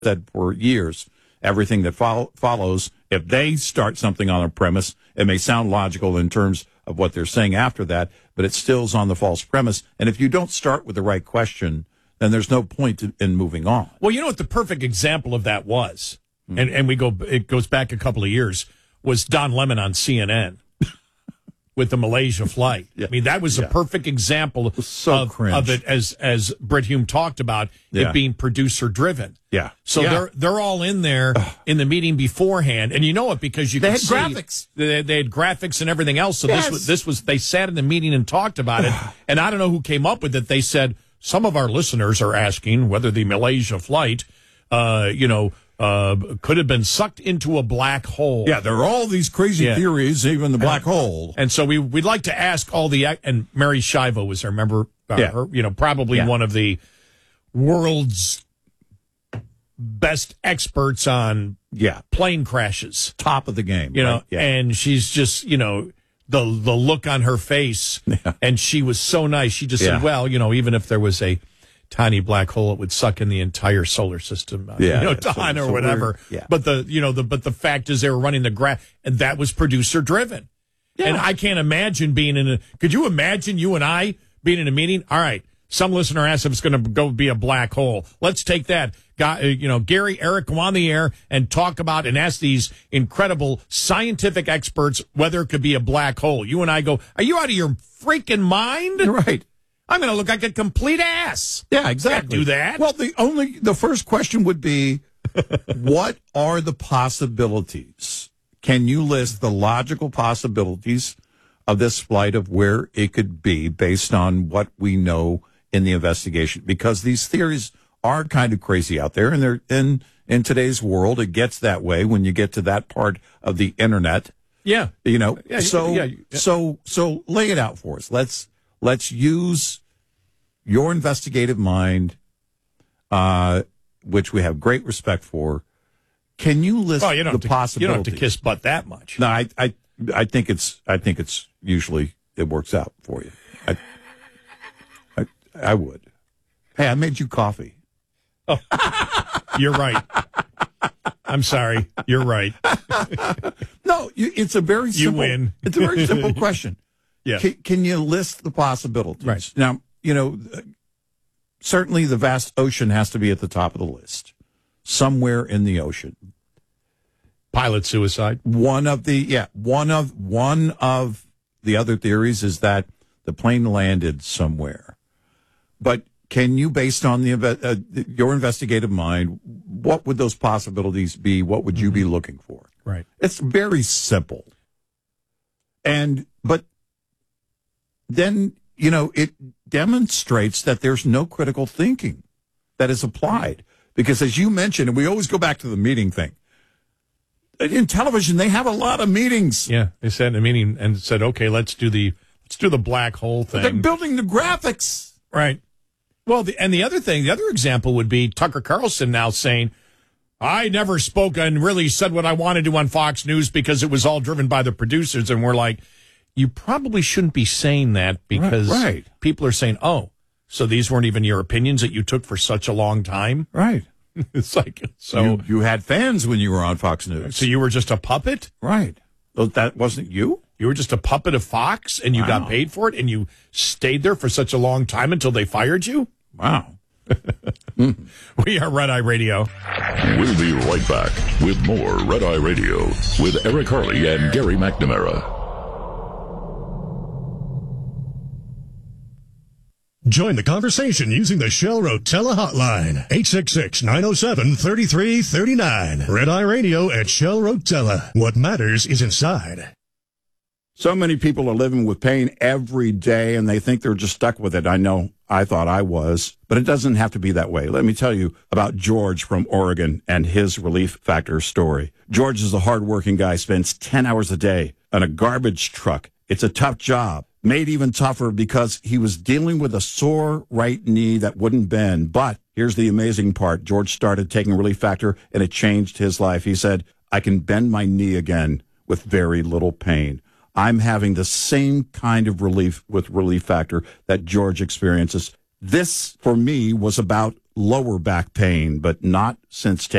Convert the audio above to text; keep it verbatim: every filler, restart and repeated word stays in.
said for years, everything that follow, follows, if they start something on a premise, it may sound logical in terms of what they're saying after that, but it still is on the false premise. And if you don't start with the right question, then there's no point in moving on. Well, you know what the perfect example of that was, mm-hmm. and and we go it goes back a couple of years, was Don Lemon on C N N with the Malaysia flight. Yeah. I mean, that was yeah. a perfect example so of, of it, as as Brit Hume talked about yeah. it being producer driven. Yeah. So yeah. they're they're all in there in the meeting beforehand, and you know it because you they can had see graphics. They, they had graphics and everything else. So yes. this was this was they sat in the meeting and talked about it, and I don't know who came up with it. They said, some of our listeners are asking whether the Malaysia flight, uh, you know, uh, could have been sucked into a black hole. Yeah, there are all these crazy yeah. theories, even the black and, hole. And so we, we'd like to ask all the, and Mary Shivo was there, remember? Uh, yeah. her, you know, probably yeah. one of the world's best experts on yeah. plane crashes. Top of the game. You right? know, yeah. and she's just, you know, the the look on her face, yeah. and she was so nice. She just yeah. said, well, you know, even if there was a tiny black hole, it would suck in the entire solar system, uh, yeah, you know, Don so, or so whatever. Yeah. But the, you know, the but the fact is they were running the graph, and that was producer driven. Yeah. And I can't imagine being in a, could you imagine you and I being in a meeting? All right, some listener asked if it's going to go be a black hole. Let's take that. Got, uh, you know, Gary, Eric, go on the air and talk about and ask these incredible scientific experts whether it could be a black hole. You and I go, are you out of your freaking mind? Right. I'm going to look like a complete ass. Yeah, exactly. Can't do that. Well, the only, the first question would be, what are the possibilities? Can you list the logical possibilities of this flight of where it could be based on what we know in the investigation? Because these theories are kind of crazy out there, and they're in in today's world. It gets that way when you get to that part of the internet. Yeah, you know. Yeah, so yeah, yeah. so so lay it out for us. Let's let's use your investigative mind, uh, which we have great respect for. Can you list well, you don't the have to, possibilities? You don't have to kiss butt that much. No, I I I think it's I think it's usually it works out for you. I I, I would. Hey, I made you coffee. Oh, you're right. I'm sorry. You're right. No, you, it's a very simple, you win. It's a very simple question. Yeah. Can, can you list the possibilities? Right. Now, you know, certainly the vast ocean has to be at the top of the list. Somewhere in the ocean. Pilot suicide. One of the yeah, one of one of the other theories is that the plane landed somewhere. But can you, based on the uh, your investigative mind, what would those possibilities be? What would you mm-hmm. be looking for? Right. It's very simple. And, but then, you know, it demonstrates that there's no critical thinking that is applied. Because as you mentioned, and we always go back to the meeting thing, in television, they have a lot of meetings. Yeah. They sat in a meeting and said, okay, let's do the, let's do the black hole thing. But they're building the graphics. Right. Well, the, and the other thing, the other example would be Tucker Carlson now saying, I never spoke and really said what I wanted to on Fox News because it was all driven by the producers. And we're like, you probably shouldn't be saying that because right, right. people are saying, oh, so these weren't even your opinions that you took for such a long time? Right. It's like, so. You, you had fans when you were on Fox News. So you were just a puppet? Right. That wasn't you? You were just a puppet of Fox, and you wow. got paid for it, and you stayed there for such a long time until they fired you? Wow. We are Red Eye Radio. We'll be right back with more Red Eye Radio with Eric Harley and Gary McNamara. Join the conversation using the Shell Rotella hotline, eight six six, nine oh seven, three three three nine. Red Eye Radio at Shell Rotella. What matters is inside. So many people are living with pain every day, and they think they're just stuck with it. I know I thought I was, but it doesn't have to be that way. Let me tell you about George from Oregon and his Relief Factor story. George is a hardworking guy, spends ten hours a day on a garbage truck. It's a tough job, made even tougher because he was dealing with a sore right knee that wouldn't bend. But here's the amazing part. George started taking Relief Factor, and it changed his life. He said, I can bend my knee again with very little pain. I'm having the same kind of relief with Relief Factor that George experiences. This, for me, was about lower back pain, but not since taking